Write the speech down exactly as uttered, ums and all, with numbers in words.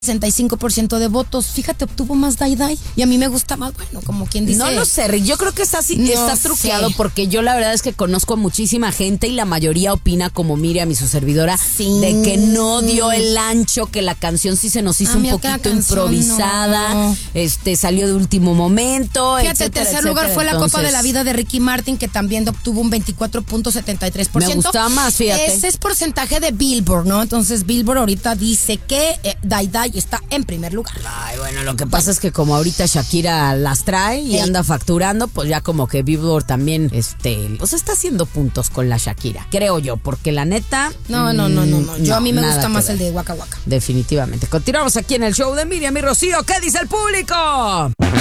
sesenta y cinco por ciento de votos. Fíjate, obtuvo más Day Day. Y a mí me gusta más, bueno, como quien dice. No lo sé, Rick. Yo creo que está, así, No está truqueado sé. porque yo la verdad es que conozco a muchísima gente y la mayoría opina como Miriam y su servidora Sí. de que no dio el ancho, que la canción sí se nos hizo A un mí aquella poquito canción, improvisada, no. este salió de último momento. Fíjate, etcétera, el tercer etcétera. lugar fue la Entonces, Copa de la Vida de Ricky Martin, que también obtuvo un veinticuatro punto setenta y tres por ciento. Me gustaba más, fíjate. Ese es porcentaje de Billboard, ¿no? Entonces Billboard ahorita dice que eh, Day Day está en primer lugar. Ay, bueno, lo que pasa es que como ahorita Shakira las trae y Ey. anda facturando, pues ya como que Billboard también, este, pues está haciendo puntos con la Shakira, creo yo, porque la neta... No, no, no, no, no. Yo no, a mí me nada gusta que más ver. el de Waka Waka. Definitivamente. Continuamos aquí en el show de Miriam y Rocío. ¿Qué dice el público?